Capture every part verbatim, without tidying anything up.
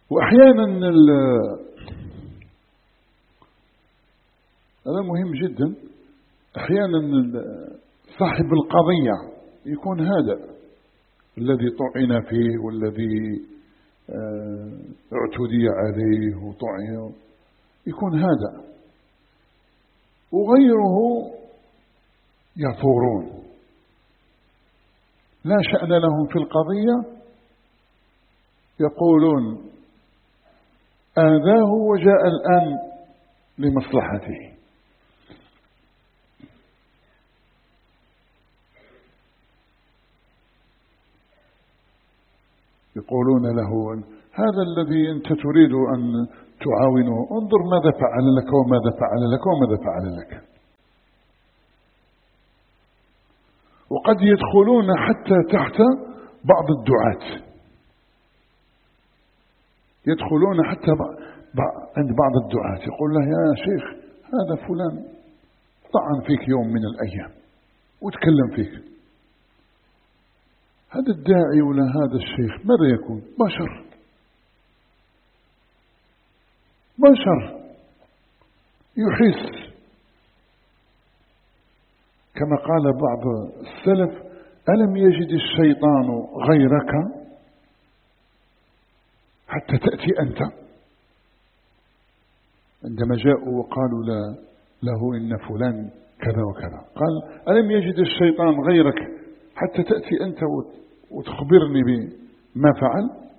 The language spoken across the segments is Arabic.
وأحيانا هذا مهم جدا، أحيانا صاحب القضية يكون هذا الذي طعن فيه والذي اعتدي عليه وطعن، يكون هذا وغيره يثورون لا شأن لهم في القضية، يقولون آذاه وجاء الآن لمصلحته. يقولون له هذا الذي أنت تريد أن تعاونه انظر ماذا فعل لك وماذا فعل لك وماذا فعل لك. وقد يدخلون حتى تحت بعض الدعاة، يدخلون حتى عند بعض الدعاة يقول له يا شيخ هذا فلان طعن فيك يوم من الأيام وتكلم فيك، هذا الداعي ولا هذا الشيخ ماذا يكون؟ بشر بشر يحس، كما قال بعض السلف ألم يجد الشيطان غيرك حتى تأتي أنت. عندما جاءوا وقالوا له إن فلان كذا وكذا، قال ألم يجد الشيطان غيرك حتى تأتي أنت وتخبرني بما فعل.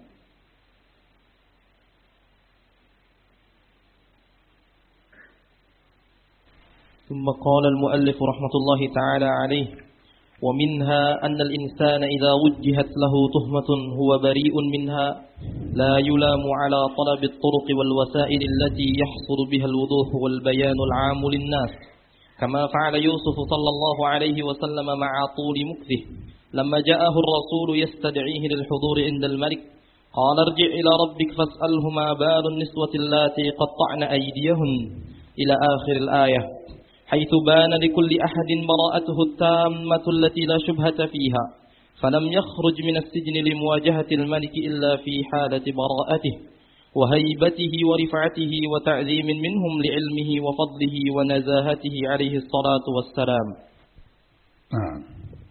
ثم قال المؤلف رحمة الله تعالى عليه: ومنها أن الإنسان إذا وجهت له تهمة هو بريء منها لا يلام على طلب الطرق والوسائل التي يحصل بها الوضوح والبيان العام للناس، كما فعل يوسف صلى الله عليه وسلم مع طول مكثه لما جاءه الرسول يستدعيه للحضور عند الملك، قال ارجع إلى ربك فاسأله ما بال النسوة اللاتي قطعن أيديهن إلى آخر الآية، حيث بان لكل أحد براءته التامة التي لا شبهة فيها، فلم يخرج من السجن لمواجهة الملك إلا في حالة براءته وهيبته ورفعته وتعظيم منهم لعلمه وفضله ونزاهته عليه الصلاة والسلام. نعم.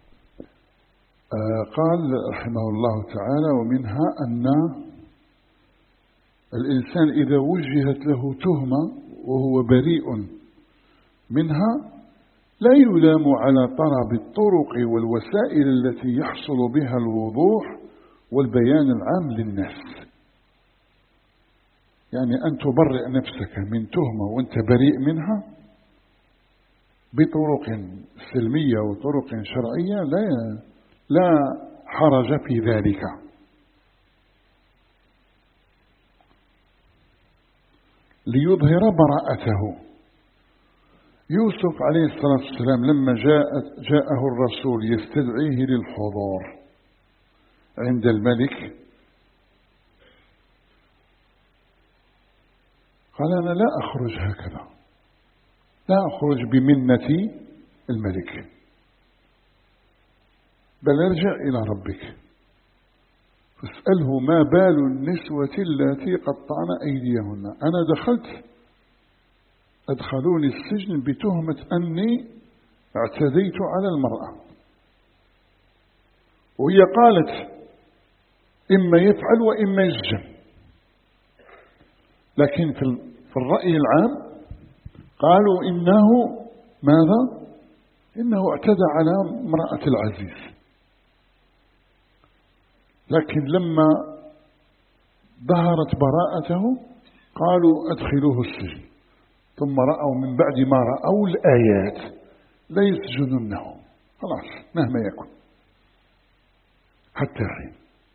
آه قال رحمه الله تعالى: ومنها أن الإنسان إذا وجهت له تهمة وهو بريء منها لا يلام على طلب الطرق والوسائل التي يحصل بها الوضوح والبيان العام للناس. يعني أن تبرئ نفسك من تهمة وأنت بريء منها بطرق سلمية وطرق شرعية لا لا حرج في ذلك. ليظهر براءته. يوسف عليه الصلاة والسلام لما جاءت جاءه الرسول يستدعيه للحضور عند الملك قال أنا لا أخرج هكذا، لا أخرج بمنة الملك، بل ارجع إلى ربك فاسأله ما بال النسوة التي قطعن أيديهن. أنا دخلت أدخلوني السجن بتهمة أني اعتديت على المرأة، وهي قالت إما يفعل وإما يسجن، لكن في الرأي العام قالوا إنه ماذا؟ إنه اعتدى على امرأة العزيز. لكن لما ظهرت براءته قالوا أدخلوه السجن، ثم رأوا من بعد ما رأوا الآيات لا يسجنونه، خلاص مهما يكن حتى حين.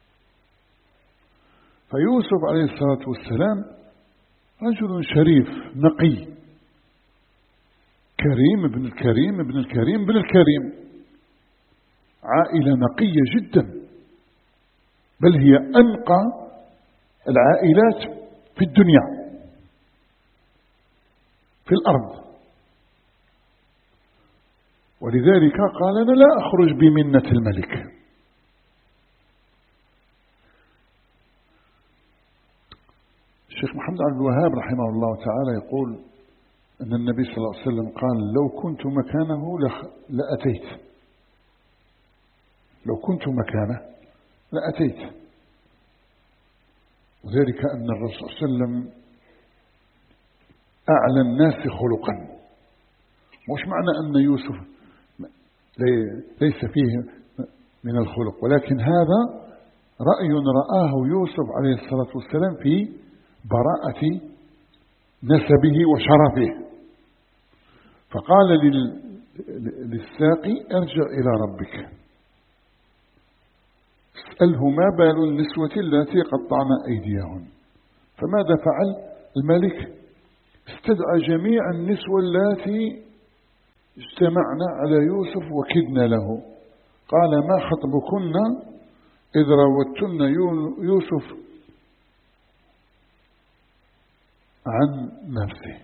فيوسف عليه الصلاة والسلام رجل شريف نقي كريم ابن الكريم ابن الكريم ابن الكريم، عائلة نقية جدا، بل هي أنقى العائلات في الدنيا في الأرض. ولذلك قال أنا لا أخرج بمنة الملك. الشيخ محمد عبد الوهاب رحمه الله تعالى يقول أن النبي صلى الله عليه وسلم قال لو كنت مكانه لأتيت، لو كنت مكانه لأتيت. وذلك أن الرسول صلى الله عليه وسلم أعلى الناس خلقا. مش معنى أن يوسف ليس فيه من الخلق، ولكن هذا رأي رآه يوسف عليه الصلاة والسلام في براءة نسبه وشرفه، فقال للساقي ارجع إلى ربك اسأله ما بال النسوة التي قطعن أيديهن. فماذا فعل الملك؟ استدعى جميع النسوة التي اجتمعن على يوسف وكدن له، قال ما خطبكن إذ راوتن يوسف عن نفسه.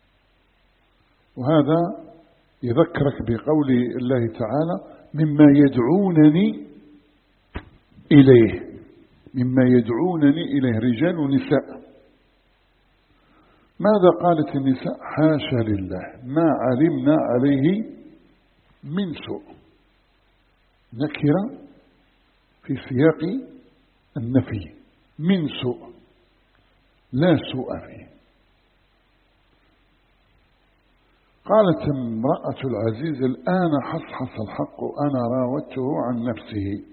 وهذا يذكرك بقول الله تعالى مما يدعونني إليه، مما يدعونني إليه رجال ونساء. ماذا قالت النساء؟ حاشا لله ما علمنا عليه من سوء. نكرة في سياق النفي، من سوء لا سوء فيه. قالت امرأة العزيز الآن حصحص الحق أنا راودته عن نفسه.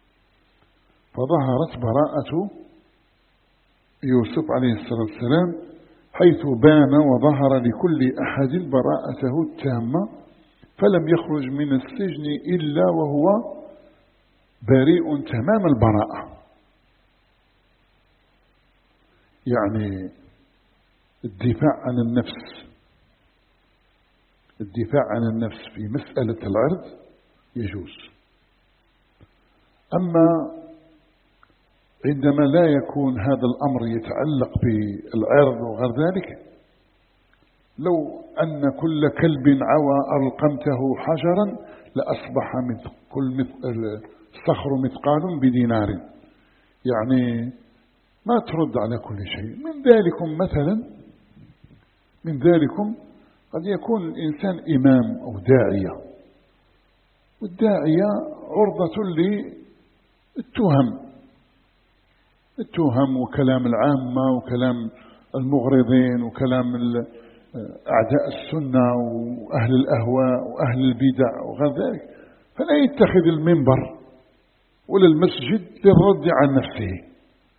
فظهرت براءة يوسف عليه الصلاة والسلام حيث بان وظهر لكل أحد براءته التامة، فلم يخرج من السجن إلا وهو بريء تمام البراءة. يعني الدفاع عن النفس، الدفاع عن النفس في مسألة العرض يجوز. أما عندما لا يكون هذا الأمر يتعلق بالعرض وغير ذلك، لو أن كل كلب عوى ألقمته حجرا لأصبح مثل كل مثل الصخر مثقال بدينار. يعني ما ترد على كل شيء. من ذلكم مثلا من ذلكم قد يكون الإنسان إمام أو داعية، والداعية عرضة للتهم، التهم وكلام العامة وكلام المغرضين وكلام أعداء السنة وأهل الأهواء وأهل البدع وغير ذلك، فلا يتخذ المنبر ولا المسجد للرد عن نفسه،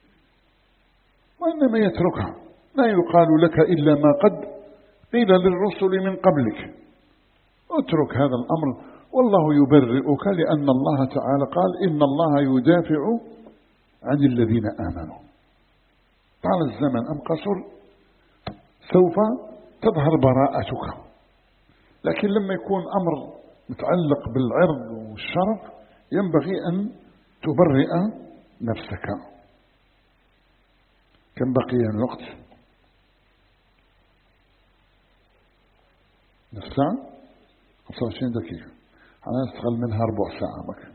وإنما يتركها. لا يقال لك إلا ما قد قيل للرسل من قبلك. اترك هذا الأمر والله يبرئك، لأن الله تعالى قال إن الله يدافع عن الذين آمنوا. طال الزمن أم قصر سوف تظهر براءتك، لكن لما يكون أمر متعلق بالعرض والشرف ينبغي أن تبرئ نفسك. كم بقي الوقت؟ نصف ساعة؟ خمسة وعشرين دقيقة. أنا أستغل منها ربع ساعة بك.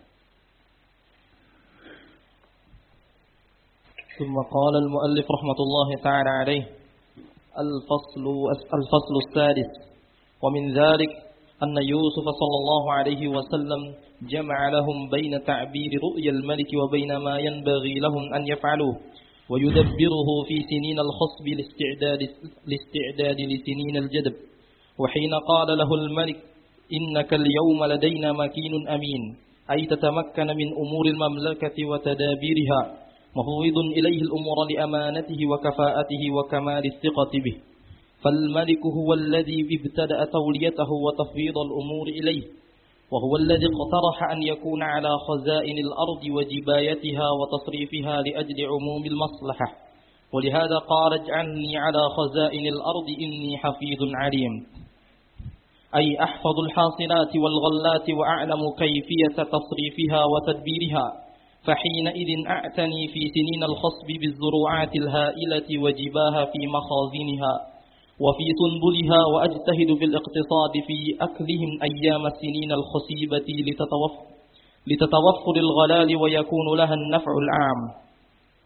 ثم قال المؤلف رحمة الله تعالى عليه: الفصل الفصل السادس. ومن ذلك أن يوسف صلى الله عليه وسلم جمع لهم بين تعبير رؤيا الملك وبين ما ينبغي لهم أن يفعلوه ويدبره في سنين الخصب لاستعداد, لاستعداد لسنين الجدب. وحين قال له الملك: إنك اليوم لدينا مكين أمين، أي تتمكن من أمور المملكة وتدابيرها، مفوض إليه الأمور لأمانته وكفاءته وكمال الثقة به. فالملك هو الذي ابتدأ توليته وتفويض الأمور إليه، وهو الذي اقترح أن يكون على خزائن الأرض وجبايتها وتصريفها لأجل عموم المصلحة. ولهذا قال: اجعلني على خزائن الأرض إني حفيظ عليم، أي أحفظ الحاصلات والغلات وأعلم كيفية تصريفها وتدبيرها. فحينئذ أعتني في سنين الخصب بالزروعات الهائلة وجباها في مخازنها وفي سنبلها، وأجتهد في الاقتصاد في أكلهم أيام السنين الخصيبة لتتوفر, لتتوفر الغلال ويكون لها النفع العام.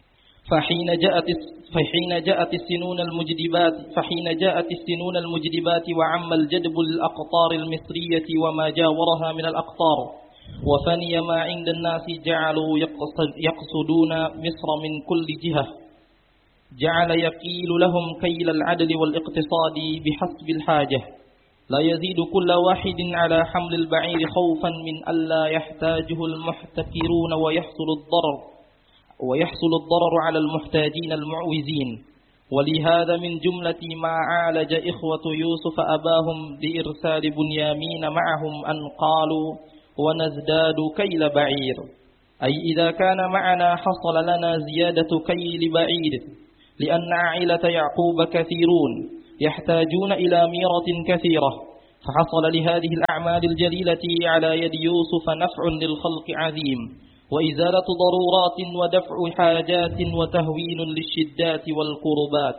فحين جاءت فحين جاءت السنون المجدبات فحين جاءت السنون المجدبات وعم الجدب الأقطار المصرية وما جاورها من الأقطار وفني ما عند الناس جعلوا يقصدون مصر من كل جهة جعل يقيل لهم كيل العدل والاقتصاد بحسب الحاجة لا يزيد كل واحد على حمل البعير خوفا من ألا يحتاجه المحتكرون ويحصل الضرر ويحصل الضرر على المحتاجين المعوزين ولهذا من جملة ما عالج إخوة يوسف أباهم بإرسال بنيامين معهم أن قالوا ونزداد كيل بعير أي إذا كان معنا حصل لنا زيادة كيل بعير لأن عائلة يعقوب كثيرون يحتاجون إلى ميرة كثيرة فحصل لهذه الأعمال الجليلة على يد يوسف نفع للخلق عظيم وإزالة ضرورات ودفع حاجات وتهوين للشدات والكربات.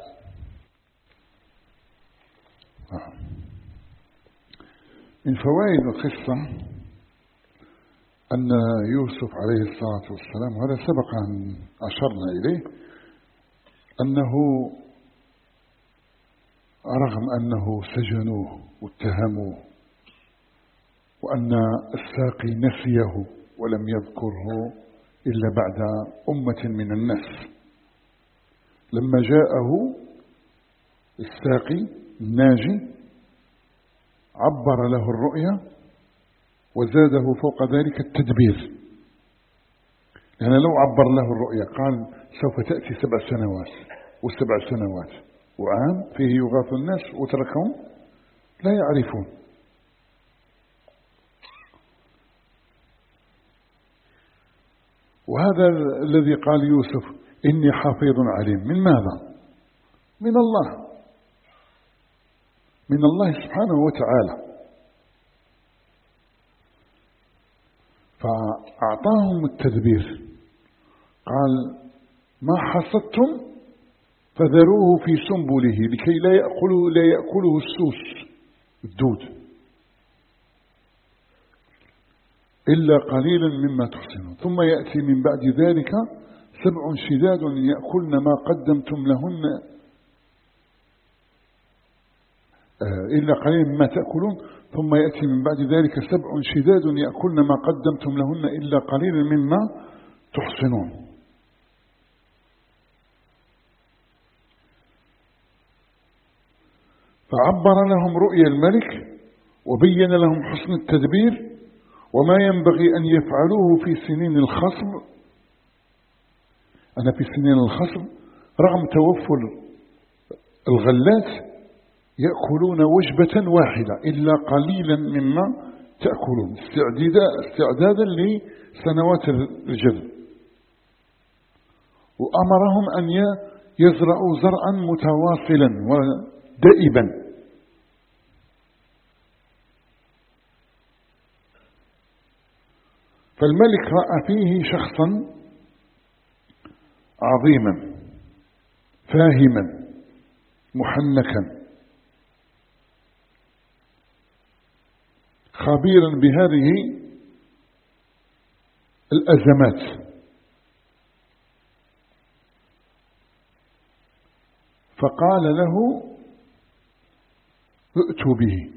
من فوائد القصة أن يوسف عليه الصلاة والسلام وهذا سبق أن أشرنا إليه أنه رغم أنه سجنوه واتهموه وأن الساقي نسيه ولم يذكره إلا بعد أمة من الناس لما جاءه الساقي الناجي عبر له الرؤيا وزاده فوق ذلك التدبير يعني لو عبر له الرؤيا قال سوف تأتي سبع سنوات وسبع سنوات وعام فيه يغاث الناس وتركهم لا يعرفون وهذا الذي قال يوسف إني حفيظ عليم من ماذا؟ من الله من الله سبحانه وتعالى فأعطاهم التدبير قال ما حصدتم فذروه في سنبله لكي لا يأكله, لا يأكله السوس الدود إلا قليلا مما تحسنون ثم يأتي من بعد ذلك سبع شداد يأكلن ما قدمتم لهن إلا قليلا مما تأكلون ثم يأتي من بعد ذلك سبع شداد يأكلن ما قدمتم لهن إلا قليلا مما تحسنون. فعبر لهم رؤيا الملك وبين لهم حسن التدبير وما ينبغي أن يفعلوه في سنين الخصب. أنا في سنين الخصب رغم توفر الغلات يأكلون وجبة واحدة إلا قليلا مما تأكلون استعدادا لسنوات الجذب وأمرهم أن يزرعوا زرعا متواصلا ودائبا فالملك رأى فيه شخصا عظيما فاهما محنكا خبيرا بهذه الأزمات فقال له ائتوا به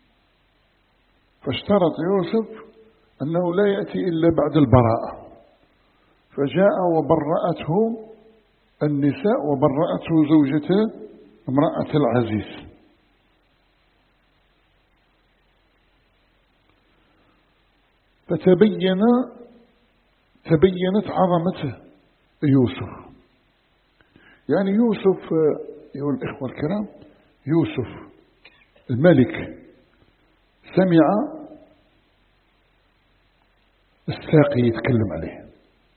فاشترط يوسف أنه لا يأتي إلا بعد البراءة فجاء وبرأته النساء وبرأته زوجته امرأة العزيز فتبين تبينت عظمة يوسف. يعني يوسف أيها الإخوة الكرام يوسف الملك سمع الساقي يتكلم عليه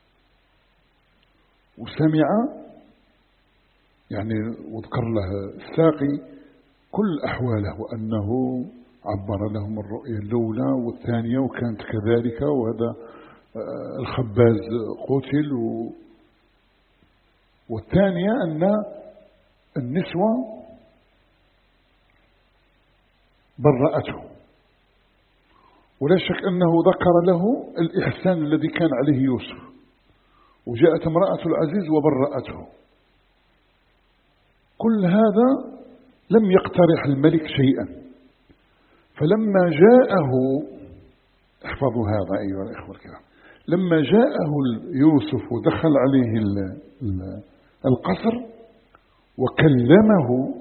وسمع يعني وذكر له الساقي كل أحواله وأنه عبر لهم الرؤيا الأولى والثانية وكانت كذلك وهذا الخباز قتل والثانية أن النسوة برأته ولا شك أنه ذكر له الإحسان الذي كان عليه يوسف وجاءت امرأة العزيز وبرأته. كل هذا لم يقترح الملك شيئا. فلما جاءه، احفظوا هذا أيها الإخوة الكرام، لما جاءه يوسف ودخل عليه القصر وكلمه،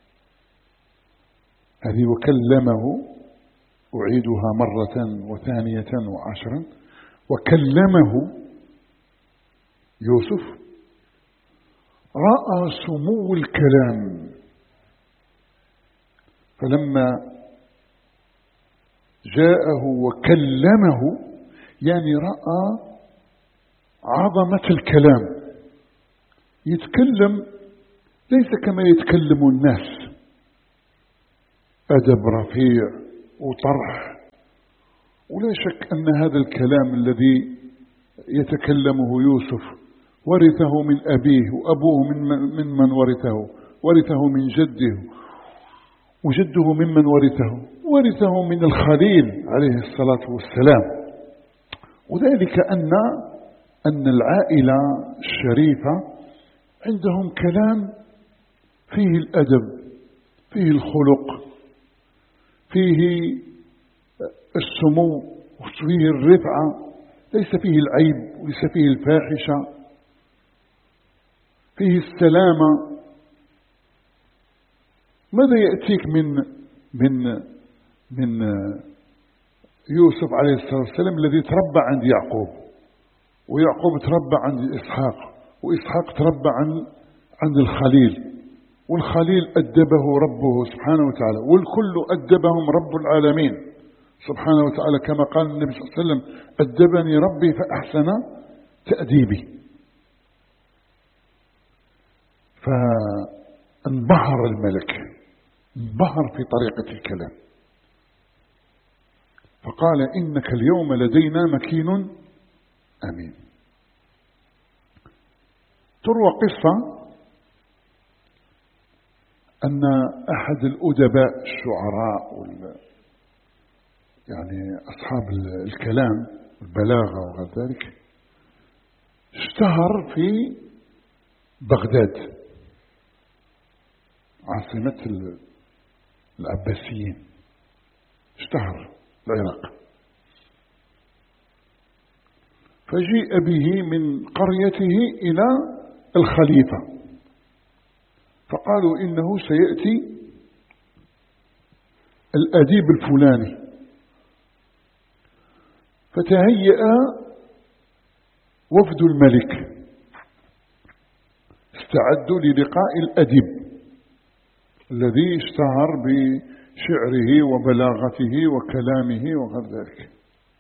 هذه وكلمه أعيدها مرة وثانية وعشرا، وكلمه يوسف، رأى سمو الكلام. فلما جاءه وكلمه يعني رأى عظمة الكلام، يتكلم ليس كما يتكلم الناس، أدب رفيع وطرح. ولا شك أن هذا الكلام الذي يتكلمه يوسف ورثه من أبيه، وأبوه من من من ورثه، ورثه من جده، وجده ممن ورثه، ورثه من الخليل عليه الصلاة والسلام. وذلك أن أن العائلة الشريفة عندهم كلام فيه الأدب، فيه الخلق، فيه السمو، وفيه الرفعة، ليس فيه العيب وليس فيه الفاحشة، فيه السلامة. ماذا يأتيك من من من يوسف عليه الصلاة والسلام الذي تربى عند يعقوب، ويعقوب تربى عند إسحاق، وإسحاق تربى عند عند الخليل، والخليل أدبه ربه سبحانه وتعالى، والكل أدبهم رب العالمين سبحانه وتعالى، كما قال النبي صلى الله عليه وسلم: أدبني ربي فأحسن تأديبي. فانبهر الملك، انبهر في طريقة الكلام، فقال: إنك اليوم لدينا مكين أمين. تروى قصة أن أحد الأدباء الشعراء وال يعني أصحاب الكلام البلاغة وغير ذلك اشتهر في بغداد عاصمة العباسيين، اشتهر العراق. فجيء به من قريته إلى الخليفة، فقالوا: إنه سيأتي الأديب الفلاني. فتهيأ وفد الملك، استعدوا للقاء الأديب الذي اشتهر بشعره وبلاغته وكلامه وغير ذلك.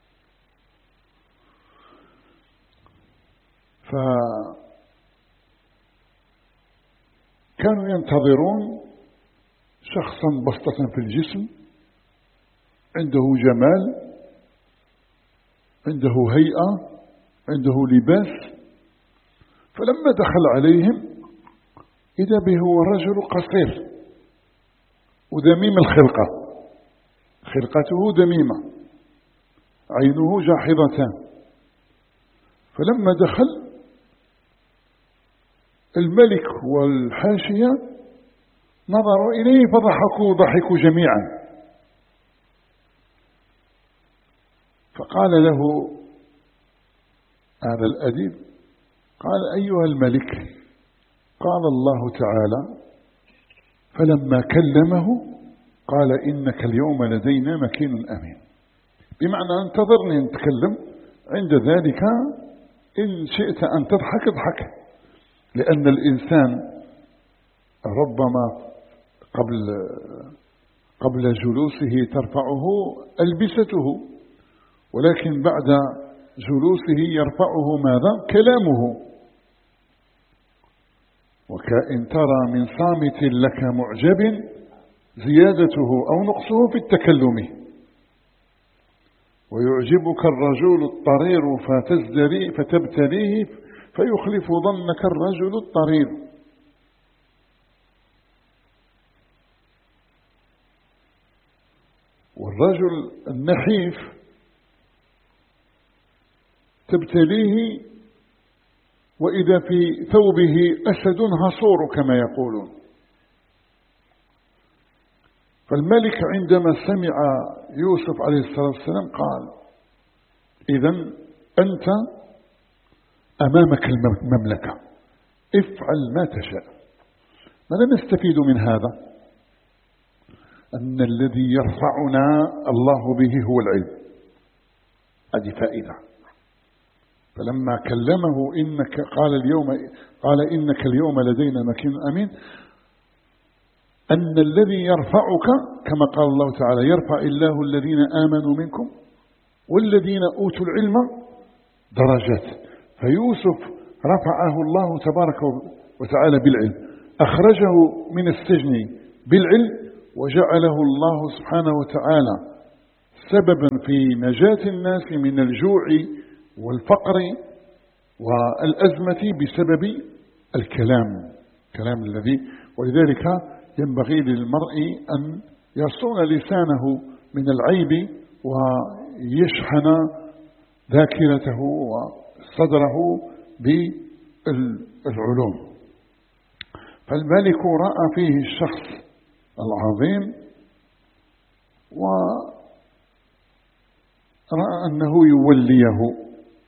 فكانوا ينتظرون شخصا بسطة في الجسم، عنده جمال، عنده هيئة، عنده لباس. فلما دخل عليهم إذا به هو رجل قصير وذميم الخلقة، خلقته ذميمة، عينه جاحظتان. فلما دخل الملك والحاشية نظروا إليه فضحكوا ضحكوا جميعا. فقال له هذا الأديب، قال: أيها الملك، قال الله تعالى: فلما كلمه قال: إنك اليوم لدينا مكين أمين. بمعنى انتظرني نتكلم، عند ذلك إن شئت أن تضحك اضحك، لأن الإنسان ربما قبل قبل جلوسه ترفعه ألبسته، ولكن بعد جلوسه يرفعه ماذا؟ كلامه. وكأن ترى من صامت لك معجب زيادته أو نقصه في التكلم، ويعجبك الرجل الطرير فتزدري فتبتليه فيخلف ظنك الرجل الطرير. والرجل النحيف تبتليه وإذا في ثوبه أسد هصور كما يقولون. فالملك عندما سمع يوسف عليه الصلاة والسلام قال: إذن أنت أمامك المملكة، افعل ما تشاء. ماذا نستفيد من هذا؟ أن الذي يرفعنا الله به هو العلم. هذه فائدة. فلما كلمه إنك قال اليوم قال إنك اليوم لدينا مكين أمين، أن الذي يرفعك كما قال الله تعالى: يرفع الله الذين آمنوا منكم والذين أوتوا العلم درجات. فيوسف رفعه الله تبارك وتعالى بالعلم، أخرجه من السجن بالعلم، وجعله الله سبحانه وتعالى سببا في نجاة الناس من الجوع والفقر والأزمة بسبب الكلام الكلام الذي ولذلك ينبغي للمرء أن يصون لسانه من العيب ويشحن ذاكرته وصدره بالعلوم. فالملك رأى فيه الشخص العظيم ورأى أنه يوليه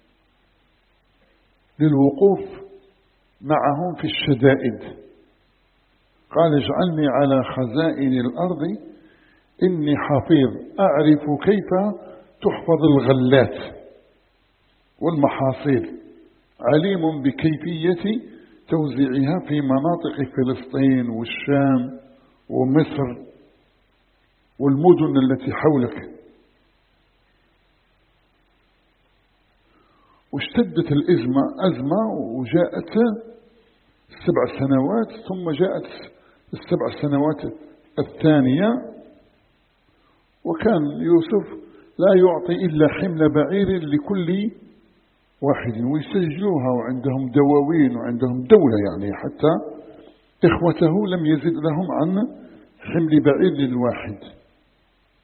للوقوف معهم في الشدائد. قال: اجعلني على خزائن الأرض إني حفيظ أعرف كيف تحفظ الغلات والمحاصيل، عليم بكيفية توزيعها في مناطق فلسطين والشام ومصر والمدن التي حولك. واشتدت الأزمة أزمة وجاءت السبع سنوات، ثم جاءت السبع سنوات الثانية، وكان يوسف لا يعطي إلا حمل بعير لكل واحد ويسجلوها، وعندهم دواوين وعندهم دولة، يعني حتى إخوته لم يزد لهم عن حمل بعير للواحد.